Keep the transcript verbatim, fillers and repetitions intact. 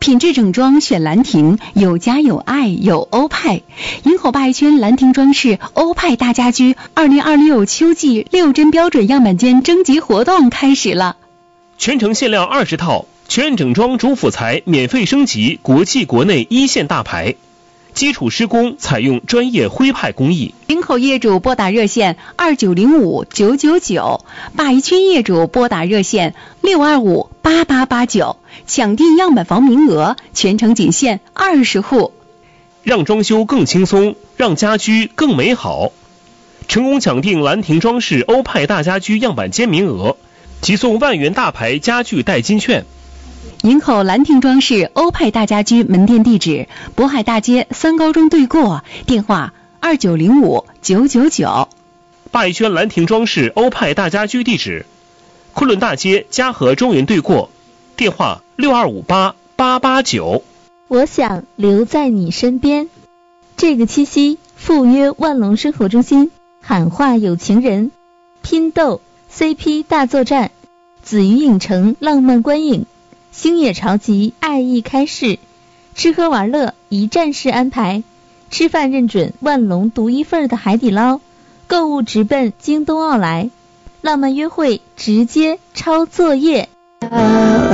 品质整装选兰亭，有家有爱有欧派。营口鲅鱼圈兰亭装饰欧派大家居二零二六秋季六针标准样板间征集活动开始了， 全程限量二十套，全整装主辅材免费升级国际国内一线大牌，基础施工采用专业徽派工艺。 营口业主拨打热线二九零五九九九，鲅鱼圈业主拨打热线六二五八八八九，抢订样板房名额，全程仅限二十户， 让装修更轻松，让家居更美好。成功抢订兰亭装饰欧派大家居样板间名额，即送万元大牌家具代金券。 营口兰亭装饰欧派大家居门店地址：渤海大街三高中对过，电话二九零五九九九。 鲅鱼圈兰亭装饰欧派大家居地址：昆仑大街嘉禾中原对过，电话六二五八八八九。 我想留在你身边。这个七夕，赴约万隆生活中心，喊话有情人，拼斗 C P 大作战，紫鱼影城浪漫观影，星野潮集爱意开市，吃喝玩乐一站式安排，吃饭认准万隆独一份的海底捞，购物直奔京东奥莱，浪漫约会直接抄作业。